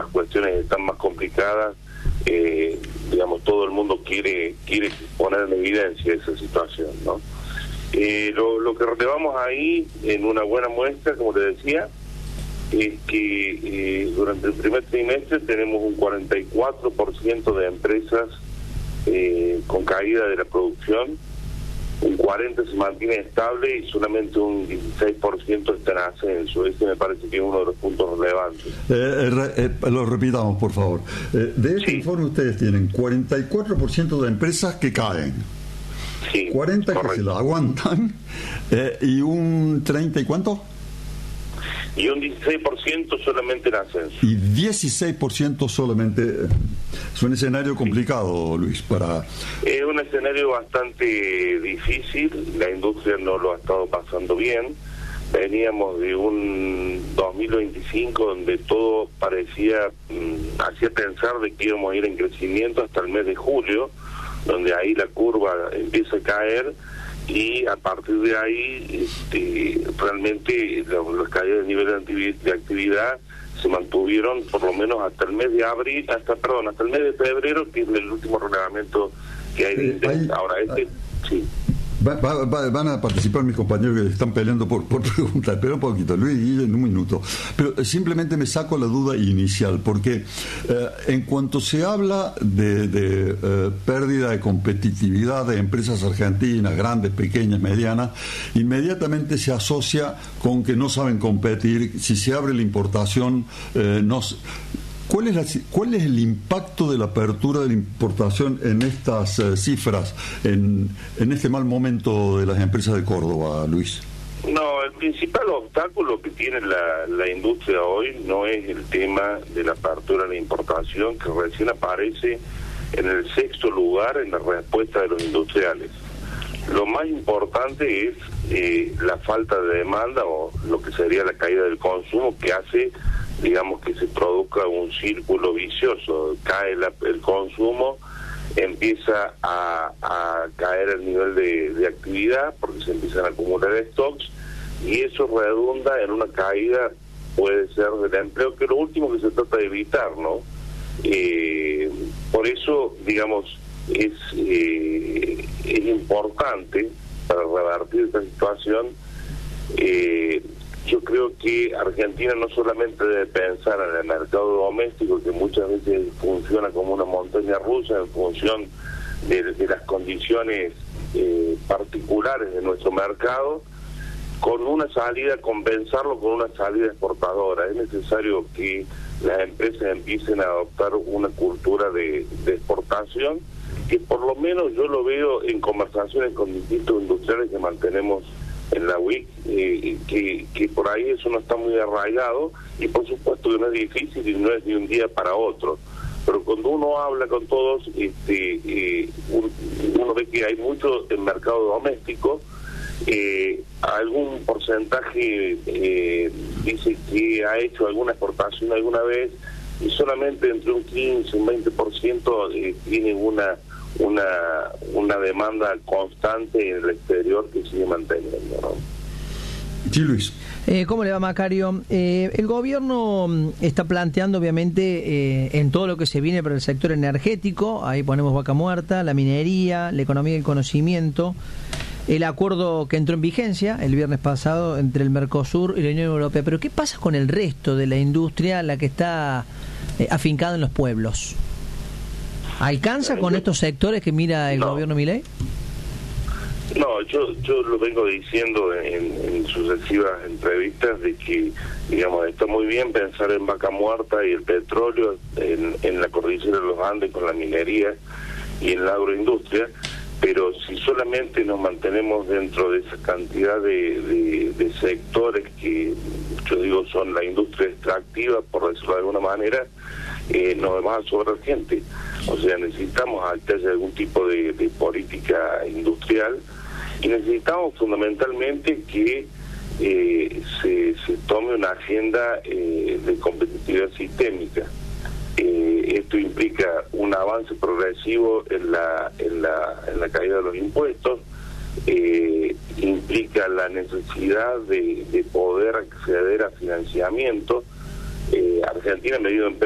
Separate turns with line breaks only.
las cuestiones están más complicadas, digamos, todo el mundo quiere poner en evidencia esa situación, ¿no? Lo que relevamos ahí en una buena muestra, como te decía, es que durante el primer trimestre tenemos un 44% de empresas con caída de la producción, un 40% se mantiene estable y solamente un 16% está en ascenso. Ese me parece que es uno de los puntos relevantes.
Lo repitamos, por favor. De este informe ustedes tienen 44% de empresas que caen,
sí,
40%
correcto,
que se la aguantan, y un 30% ¿y cuánto?
Y un 16% solamente en ascenso.
Y 16% solamente. Es un escenario complicado, Luis, para...
Es un escenario bastante difícil, la industria no lo ha estado pasando bien. Veníamos de un 2025 donde todo parecía, hacía pensar de que íbamos a ir en crecimiento hasta el mes de julio, donde ahí la curva empieza a caer, y a partir de ahí realmente las caídas de nivel de actividad se mantuvieron por lo menos hasta el mes de hasta el mes de febrero, que es el último relevamiento que hay de Index. Ahora sí.
Van a participar mis compañeros que están peleando por preguntar. Espera un poquito, Luis, en un minuto. Pero simplemente me saco la duda inicial, porque en cuanto se habla de pérdida de competitividad de empresas argentinas, grandes, pequeñas, medianas, inmediatamente se asocia con que no saben competir. Si se abre la importación, ¿Cuál es el impacto de la apertura de la importación en estas cifras, en este mal momento de las empresas de Córdoba, Luis?
No, el principal obstáculo que tiene la industria hoy no es el tema de la apertura de la importación, que recién aparece en el 6º lugar en la respuesta de los industriales. Lo más importante es la falta de demanda, o lo que sería la caída del consumo, que hace, digamos, que se produzca un círculo vicioso. Cae el consumo, empieza a caer el nivel de actividad porque se empiezan a acumular stocks, y eso redunda en una caída, puede ser del empleo, que es lo último que se trata de evitar, ¿no? Por eso, digamos, es importante para revertir esta situación. Yo creo que Argentina no solamente debe pensar en el mercado doméstico, que muchas veces funciona como una montaña rusa en función de las condiciones particulares de nuestro mercado, con una salida, compensarlo con una salida exportadora. Es necesario que las empresas empiecen a adoptar una cultura de exportación, que por lo menos yo lo veo en conversaciones con distintos industriales que mantenemos en la WIC, que por ahí eso no está muy arraigado, y por supuesto que no es difícil y no es de un día para otro, pero cuando uno habla con todos, uno ve que hay mucho en mercado doméstico. Algún porcentaje dice que ha hecho alguna exportación alguna vez, y solamente entre un 15 y un 20% tiene una demanda constante en el exterior que sigue manteniendo, ¿no?
Sí, Luis.
¿Cómo le va, Macario? El gobierno está planteando, obviamente, en todo lo que se viene para el sector energético, ahí ponemos vaca muerta, la minería, la economía del conocimiento, el acuerdo que entró en vigencia el viernes pasado entre el Mercosur y la Unión Europea. Pero ¿qué pasa con el resto de la industria, la que está afincada en los pueblos? ¿Alcanza con estos sectores que mira el gobierno Milei?
No, yo lo vengo diciendo en sucesivas entrevistas, de que, digamos, está muy bien pensar en vaca muerta y el petróleo en la cordillera de los Andes con la minería y en la agroindustria, pero si solamente nos mantenemos dentro de esa cantidad de sectores que yo digo son la industria extractiva, por decirlo de alguna manera, nos va a sobrar gente. O sea, necesitamos que haya algún tipo de política industrial, y necesitamos fundamentalmente que se tome una agenda de competitividad sistémica. Esto implica un avance progresivo en la caída de los impuestos, implica la necesidad de poder acceder a financiamiento. Argentina, medido en